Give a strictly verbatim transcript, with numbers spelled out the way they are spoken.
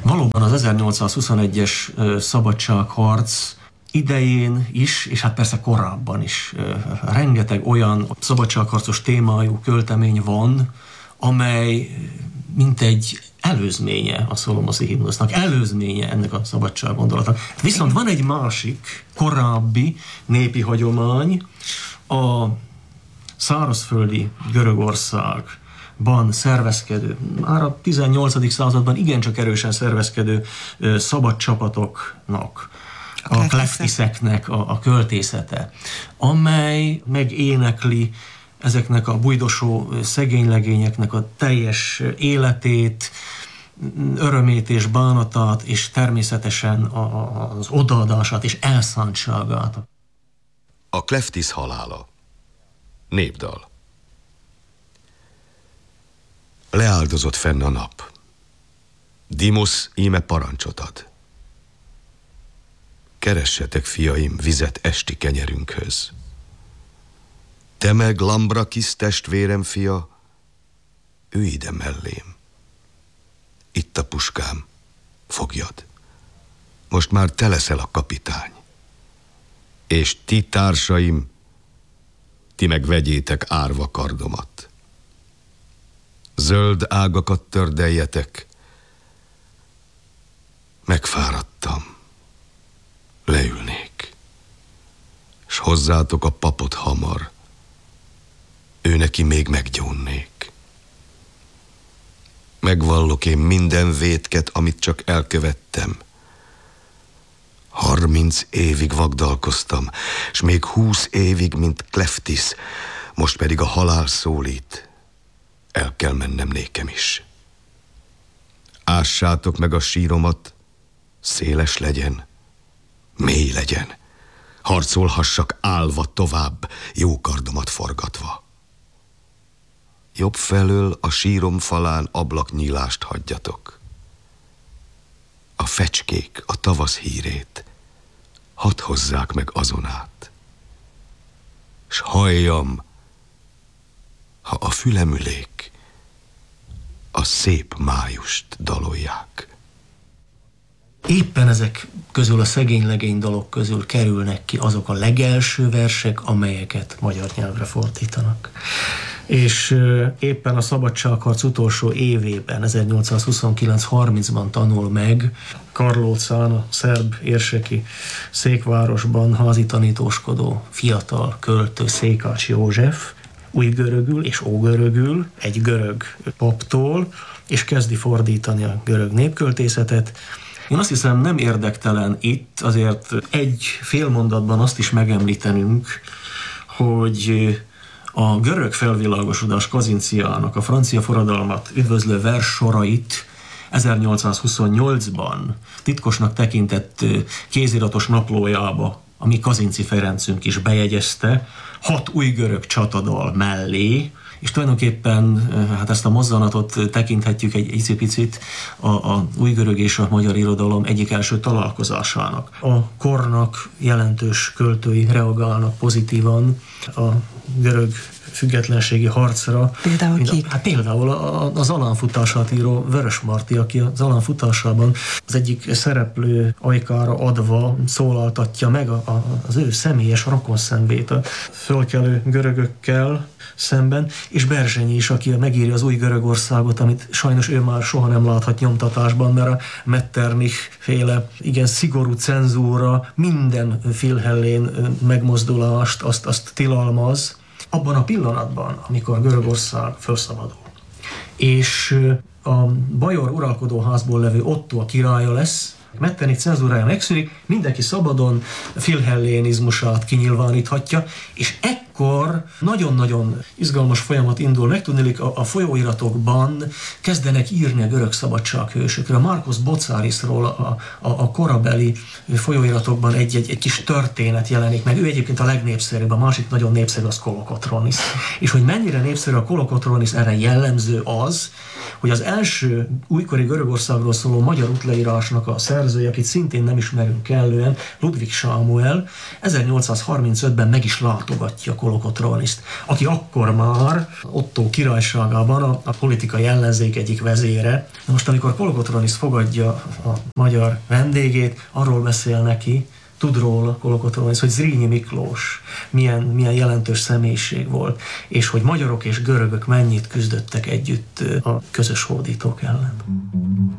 Valóban az ezernyolcszázhuszonegyes szabadságharc idején is, és hát persze korábban is rengeteg olyan szabadságharcos témájú költemény van, amely mint egy előzménye a szolomoszi himnusznak, előzménye ennek a szabadság gondolatnak. Viszont van egy másik, korábbi népi hagyomány, a szárazföldi Görögországban szervezkedő, már a tizennyolcadik században igencsak erősen szervezkedő szabad csapatoknak, a, a kleftiszeknek a, a költészete, amely megénekli ezeknek a bujdosó szegénylegényeknek a teljes életét, örömét és bánatát, és természetesen a, a, az odaadását és elszántságát. A kleftisz halála. Népdal. Leáldozott fenn a nap. Dimosz íme parancsot ad. Keressetek, fiaim, vizet esti kenyerünkhöz. Te meg, Lambrakis testvérem fia, ülj ide mellém. Itt a puskám, fogjad. Most már te leszel a kapitány. És ti, társaim, ti meg vegyétek árva kardomat. Zöld ágakat tördeljetek. Megfáradtam. Leülnék. S hozzátok a papot hamar. Ő neki még meggyónnék. Megvallok én minden vétket, amit csak elkövettem. Harminc évig vagdalkoztam, s még húsz évig, mint kleftisz, most pedig a halál szólít. El kell mennem nékem is. Ássátok meg a síromat, széles legyen, mély legyen, harcolhassak állva tovább, jó kardomat forgatva. Jobb felől a sírom falán ablaknyílást hagyjatok. A fecskék a tavasz hírét hadd hozzák meg azon át. S halljam, ha a fülemülék a szép májust dalolják. Éppen ezek közül, a szegény-legény dalok közül kerülnek ki azok a legelső versek, amelyeket magyar nyelvre fordítanak. És éppen a szabadságharc utolsó évében, ezernyolcszázhuszonkilenc harmincban tanul meg Karlócán, a szerb érseki székvárosban házi tanítóskodó fiatal költő Székács József, új görögül és ógörögül, egy görög paptól, és kezdi fordítani a görög népköltészetet. Én azt hiszem, nem érdektelen itt azért egy fél mondatban azt is megemlítenünk, hogy a görög felvilágosodás Kazinciának a francia forradalmat üdvözlő vers sorait ezernyolcszázhuszonnyolcban titkosnak tekintett kéziratos naplójába a mi Kazinci Ferencünk is bejegyezte, hat új görög csatadal mellé, és tulajdonképpen hát ezt a mozzanatot tekinthetjük egy icipicit a, a új görög és a magyar irodalom egyik első találkozásának. A kornak jelentős költői reagálnak pozitívan a görög függetlenségi harcra. Például kik? Hát például az alánfutását író Vörösmarty, aki az alánfutásában az egyik szereplő ajkára adva szólaltatja meg a, a, az ő személyes rokonszenvét a fölkelő görögökkel szemben, és Berzsenyi is, aki megírja az új Görögországot, amit sajnos ő már soha nem láthat nyomtatásban, mert a Metternich féle igen szigorú cenzúra minden Philhellén megmozdulást, azt, azt tilalmaz, abban a pillanatban, amikor Görögország felszabadul, és a bajor uralkodóházból levő Otto a királya lesz, Metternich cenzúrája megszűnik, mindenki szabadon philhellénizmusát kinyilváníthatja, és ekkor nagyon-nagyon izgalmas folyamat indul meg, tudniillik a, a folyóiratokban kezdenek írni a görög szabadsághősökről. Marcos Botzárisról a, a, a korabeli folyóiratokban egy-egy egy kis történet jelenik meg. Ő egyébként a legnépszerűbb, a másik nagyon népszerű az Kolokotronis. És hogy mennyire népszerű a Kolokotronis, erre jellemző az, hogy az első újkori Görögországról szóló magyar útleírásnak a szerzője, akit szintén nem ismerünk kellően, Ludwig Sámuel, ezernyolcszázharmincötben meg is látogatja Kolokotroniszt, aki akkor már Ottó királyságában a, a politikai ellenzék egyik vezére. Most amikor Kolokotroniszt fogadja a magyar vendégét, arról beszél neki, tud róla Kolokotroniszt, hogy Zrínyi Miklós milyen, milyen jelentős személyiség volt, és hogy magyarok és görögök mennyit küzdöttek együtt a közös hódítók ellen.